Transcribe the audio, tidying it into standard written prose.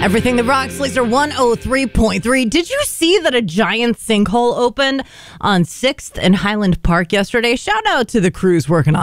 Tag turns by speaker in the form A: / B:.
A: Everything that rocks, Laser 103.3. Did you see that a giant sinkhole opened on 6th and Highland Park yesterday? Shout out to the crews working on